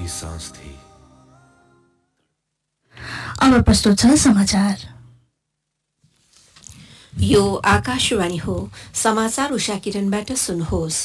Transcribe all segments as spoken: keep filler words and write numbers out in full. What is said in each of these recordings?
आखिरी सांस थी। अब प्रस्तुत छ समाचार। यो आकाशवाणी हो। समाचार उषा किरणबाट सुन्नुहोस्।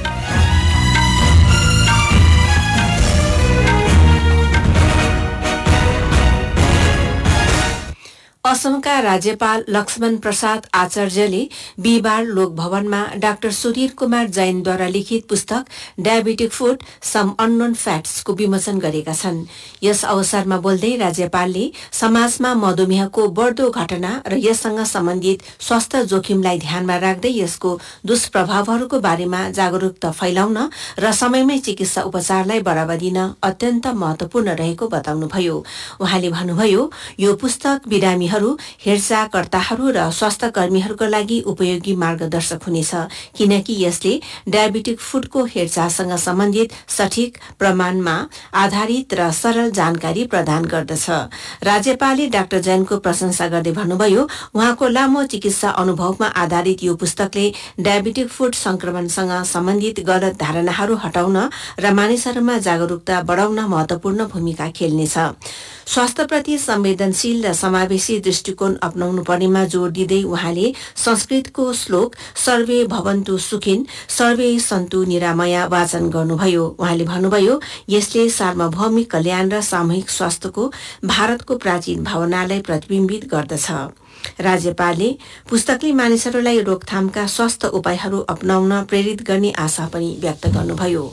असमका राज्यपाल लक्ष्मण प्रसाद आचार्यले बिहिबार लोकभवनमा डाक्टर सुधीर कुमार जैनद्वारा लिखित पुस्तक डायबेटिक फुड सम अननोन फ्याक्ट्सको विमोचन गरेका छन्। यस अवसरमा बोल्दै राज्यपालले समाजमा मधुमेहको बढ्दो घटना र यससँग सम्बन्धित स्वास्थ्य जोखिमलाई ध्यानमा राख्दै यसको दुष्प्रभावहरूको बारेमा जागरूकता फैलाउन र समयमै चिकित्सा उपचारलाई बढावा दिन अत्यन्त महत्वपूर्ण रहेको बताउनुभयो। उहाँले भन्नुभयो, यो पुस्तक बिरामीहरू हेरचाहकर्ताहरू र स्वास्थ्य कर्मीहरूका लागि उपयोगी मार्गदर्शक हुनेछ, किनकि यसले डायबेटिक फुडको हेरचाहसँग सम्बन्धित सठिक प्रमाणमा आधारित र सरल जानकारी प्रदान गर्दछ। राज्यपालले डाक्टर जैनको प्रशंसा गर्दै भन्नुभयो, उहाँको लामो चिकित्सा अनुभवमा आधारित यो पुस्तकले डायबेटिक फुड संक्रमणसँग सम्बन्धित गलत धारणाहरू हटाउन र मानिसहरूमा जागरूकता बढाउन महत्वपूर्ण भूमिका खेल्नेछ। स्वास्थ्यप्रति संवेदनशील र समावेशी दृष्टिकोण अपनाउनु पर्नेमा जोड़ दिँदै उहाँले संस्कृतको श्लोक सर्वे भवन्तु सुखिन सर्वे सन्तु निरामया वाचन गर्नुभयो। उहाँले भन्नुभयो, यसले सार्वभौमिक कल्याण र सामूहिक स्वास्थ्यको भारतको प्राचीन भावनालाई प्रतिबिम्बित गर्दछ। राज्यपालले पुस्तकले मानिसहरूलाई रोकथामका स्वास्थ्य उपायहरू अपनाउन प्रेरित गर्ने आशा पनि व्यक्त गर्नुभयो।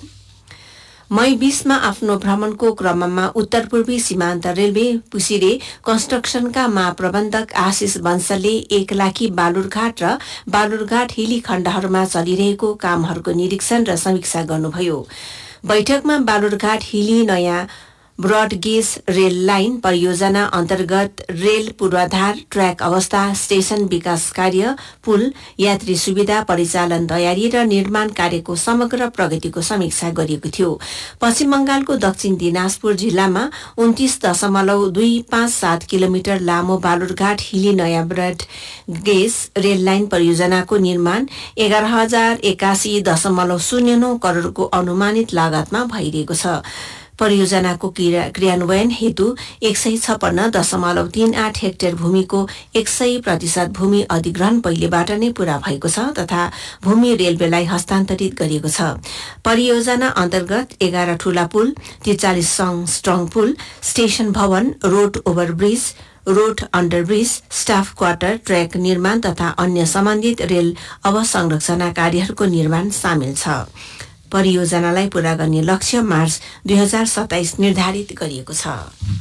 मई बीसमा आफ्नो भ्रमणको क्रममा उत्तर पूर्वी सीमान्त रेलवे पुसिरे कन्स्ट्रक्सनका महाप्रबन्धक आशिष बन्सलले एक लाखी बालुरघाट र बालुरघाट हिली खण्डहरूमा चलिरहेको कामहरूको निरीक्षण र समीक्षा गर्नुभयो। बैठकमा बालुरघाट हिली नयाँ ब्रडगेज रेल लाइन परियोजना अन्तर्गत रेल पूर्वाधार, ट्र्याक अवस्था, स्टेशन विकास कार्य, पुल, यात्री सुविधा, परिचालन तयारी र निर्माण कार्यको समग्र प्रगतिको समीक्षा गरिएको थियो। पश्चिम बंगालको दक्षिण दिनाजपुर जिल्लामा उन्तीस दशमलव दुई पाँच सात किलोमिटर लामो बालुरघाट हिली नयाँ ब्रड गेज रेल लाइन परियोजनाको निर्माण एघार हजार एकासी दशमलव शून्य नौ करोड़को अनुमानित लागतमा भइरहेको छ। परियोजनाको क्रियान्वयन हेतु एक सय छप्पन्न दशमलव तीन आठ हेक्टेयर भूमिको एक सय प्रतिशत भूमि अधिग्रहण पहिलेबाट नै पूरा भएको छ तथा भूमि रेलवेलाई हस्तान्तरित गरिएको छ। परियोजना अन्तर्गत एघार ठूला पुल, त्रिचालिस स्ट्रङ पुल, स्टेशन भवन, road overbridge, road अन्डरब्रिज, staff quarter, track निर्माण तथा अन्य सम्बन्धित रेल अवसंरचना कार्यहरूको निर्माण सामेल छ। परियोजनालाई पूरा गर्ने लक्ष्य मार्च दुई हजार सत्ताइस निर्धारित गरिएको छ।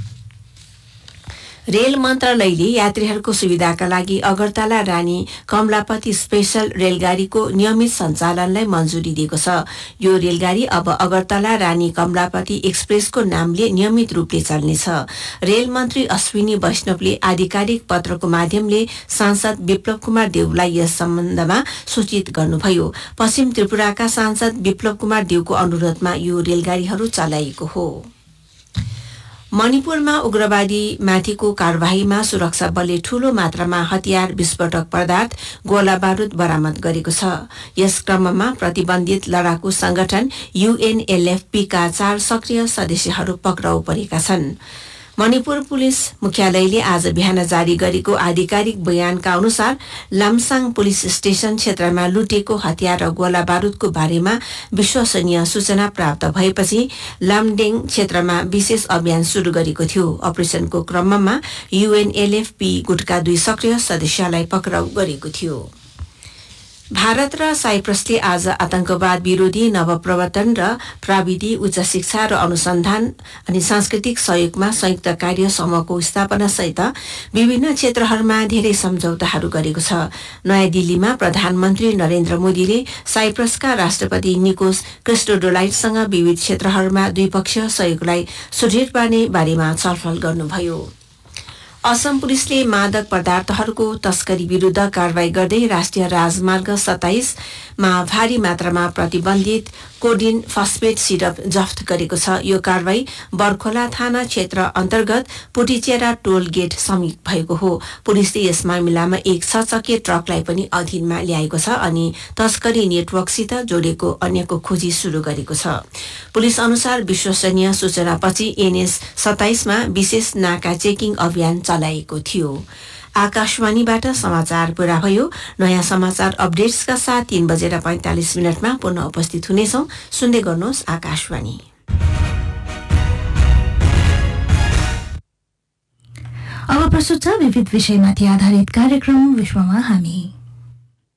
रेल मन्त्रालयले यात्रीहरूको सुविधाका लागि अगरतला रानी कमलापति स्पेशल रेलगाडीको नियमित सञ्चालनलाई मञ्जुरी दिएको छ। यो रेलगाडी अब अगरतला रानी कमलापति एक्सप्रेसको नामले नियमित रूपले चल्नेछ। रेल मन्त्री अश्विनी वैष्णवले आधिकारिक पत्रको माध्यमले सांसद विप्लव कुमार देवलाई यस सम्बन्धमा सूचित गर्नुभयो। पश्चिम त्रिपुराका सांसद विप्लव कुमार देवको अनुरोधमा यो रेलगाडीहरू चलाइएको हो। मणिपुरमा उग्रवादी माथिको कार्यवाहीमा सुरक्षा बलले ठूलो मात्रामा हतियार, विस्फोटक पदार्थ, गोला बारूद बरामद गरेको छ। यस क्रममा प्रतिबन्धित लडाकु संगठन यूएनएलएफपी का चार सक्रिय सदस्यहरू पक्राउ परेका छन्। मणिपुर पुलिस मुख्यालयले आज बिहान जारी गरेको आधिकारिक बयानका अनुसार लामसाङ पुलिस स्टेशन क्षेत्रमा लुटेको हतियार र गोला बारूदको बारेमा विश्वसनीय सूचना प्राप्त भएपछि लामडेङ क्षेत्रमा विशेष अभियान शुरू गरेको थियो। अपरेसनको क्रममा यूएनएलएफपी गुटका दुई सक्रिय सदस्यलाई पक्राउ गरेको थियो। भारत र साइप्रसले आज आतंकवाद विरोधी नवप्रवर्तन र प्राविधि, उच्च शिक्षा र अनुसन्धान अनि सांस्कृतिक सहयोगमा संयुक्त कार्य समूहको स्थापना सहित विभिन्न क्षेत्रहरूमा धेरै सम्झौताहरू गरेको छ। नयाँ दिल्लीमा प्रधानमन्त्री नरेन्द्र मोदीले साइप्रसका राष्ट्रपति निकोस क्रिस्टोडोलाइडसँग विविध क्षेत्रहरूमा द्विपक्षीय सहयोगलाई सुदृढ पार्ने बारेमा छलफल गर्नुभयो। असम पुलिसले मादक पदार्थहरूको तस्करी विरुद्ध कारवाही गर्दै राष्ट्रिय राजमार्ग सत्ताइस मा भारी मात्रामा प्रतिबन्धित कोडिन फस्फेट सिरप जफ्त गरेको छ। यो कारवाही बरखोला थाना क्षेत्र अन्तर्गत पुटिचेरा टोल गेट समीप भएको हो। पुलिसले यस मामिलामा एक छ चक्के ट्रकलाई पनि अधीनमा ल्याएको छ अनि तस्करी नेटवर्कसित जोडेको अन्यको खोजी शुरू गरेको छ। पुलिस अनुसार विश्वसनीय सूचनापछि एनएस सत्ताइसमा विशेष नाका चेकिङ अभियान चलाएको थियो। आकाशवाणीबाट समाचार पूरा भयो। नयाँ समाचार अपडेट्सका साथ तीन बजेर पैंतालिस मिनटमा पुनः उपस्थित हुनेछौं। सुन्दै गर्नुहोस् आकाशवाणी। अब प्रस्तुत छ विविध विषयमाथि आधारित कार्यक्रम विश्वमा हामी।